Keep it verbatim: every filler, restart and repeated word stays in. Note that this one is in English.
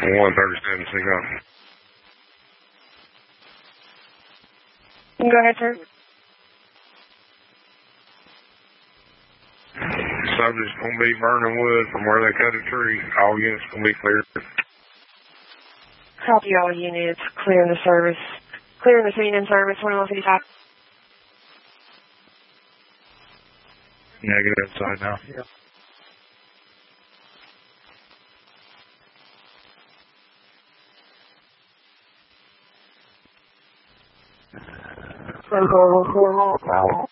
one thirty-seven, sing up. Go ahead, sir. Subject's going to be burning wood from where they cut a tree. All units going to be cleared. Copy all units. Clearing the service. Clearing the scene in service, twenty-one fifty-five. Yeah, get outside now. Yeah. Wow.